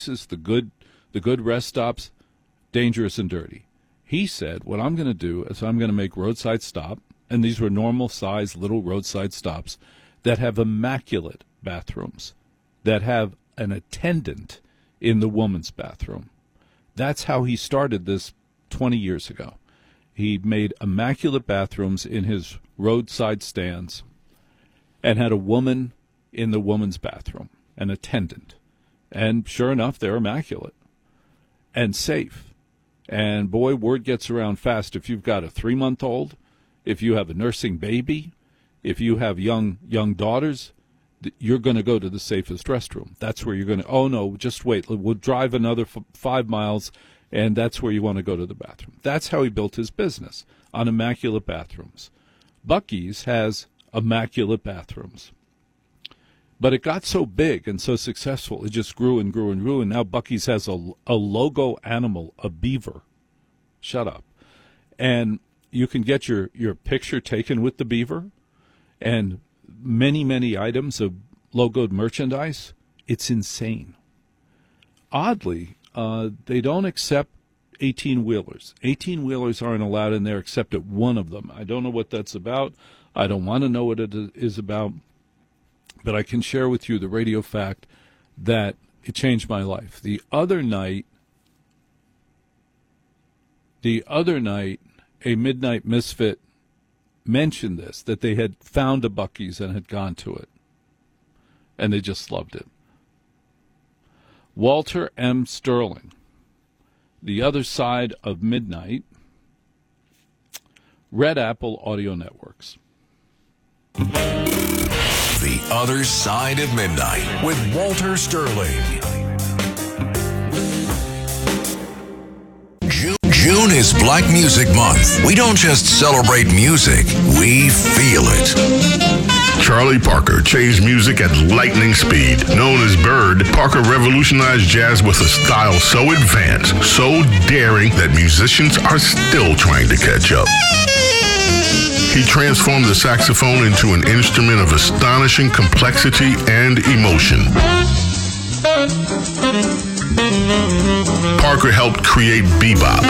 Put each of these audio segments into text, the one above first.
is the good rest stops, dangerous and dirty. He said, what I'm going to do is I'm going to make roadside stop, and these were normal-sized little roadside stops that have immaculate bathrooms, that have an attendant in the woman's bathroom. That's how he started this 20 years ago. He made immaculate bathrooms in his roadside stands and had a woman in the woman's bathroom, an attendant. And sure enough, they're immaculate and safe. And boy, word gets around fast. If you've got a 3-month-old, if you have a nursing baby, if you have young daughters, you're going to go to the safest restroom. That's where you're going to, oh, no, just wait. We'll drive another 5 miles, and that's where you want to go to the bathroom. That's how he built his business, on immaculate bathrooms. Buc-ee's has immaculate bathrooms. But it got so big and so successful, it just grew and grew and grew, and now Buc-ee's has a logo animal, a beaver. Shut up. And you can get your picture taken with the beaver and many, many items of logoed merchandise. It's insane. Oddly, they don't accept 18-wheelers. 18-wheelers aren't allowed in there except at one of them. I don't know what that's about. I don't want to know what it is about. But I can share with you the radio fact that it changed my life. The other night, a Midnight Misfit mentioned this, that they had found a Buc-ee's and had gone to it. And they just loved it. Walter M. Sterling, The Other Side of Midnight, Red Apple Audio Networks. The Other Side of Midnight with Walter Sterling. June is Black Music Month. We don't just celebrate music, we feel it. Charlie Parker changed music at lightning speed. Known as Bird, Parker revolutionized jazz with a style so advanced, so daring, that musicians are still trying to catch up. He transformed the saxophone into an instrument of astonishing complexity and emotion. Parker helped create bebop,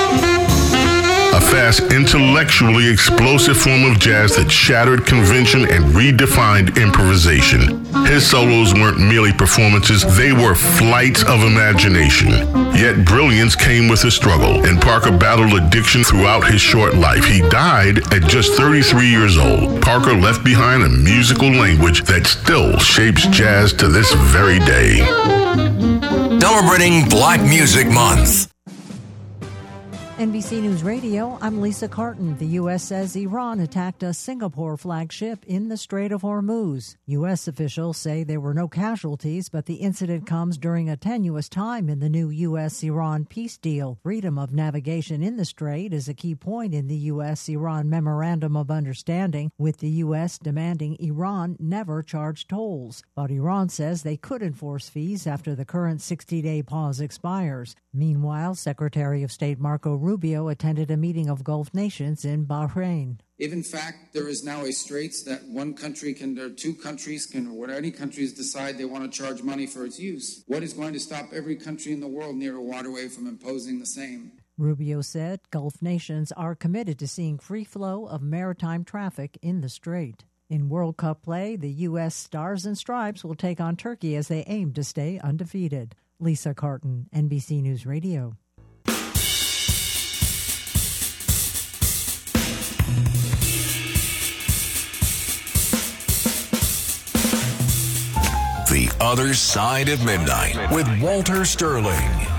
a fast, intellectually explosive form of jazz that shattered convention and redefined improvisation. His solos weren't merely performances, they were flights of imagination. Yet brilliance came with a struggle, and Parker battled addiction throughout his short life. He died at just 33 years old. Parker left behind a musical language that still shapes jazz to this very day. Celebrating Black Music Month. NBC News Radio, I'm Lisa Carton. The U.S. says Iran attacked a Singapore flagship in the Strait of Hormuz. U.S. officials say there were no casualties, but the incident comes during a tenuous time in the new U.S.-Iran peace deal. Freedom of navigation in the strait is a key point in the U.S.-Iran Memorandum of Understanding, with the U.S. demanding Iran never charge tolls. But Iran says they could enforce fees after the current 60-day pause expires. Meanwhile, Secretary of State Marco Rubio attended a meeting of Gulf nations in Bahrain. If in fact there is now a straits that one country can, or two countries can, or any countries decide they want to charge money for its use, what is going to stop every country in the world near a waterway from imposing the same? Rubio said Gulf nations are committed to seeing free flow of maritime traffic in the strait. In World Cup play, the U.S. Stars and Stripes will take on Turkey as they aim to stay undefeated. Lisa Carton, NBC News Radio. The Other Side of Midnight with Walter Sterling.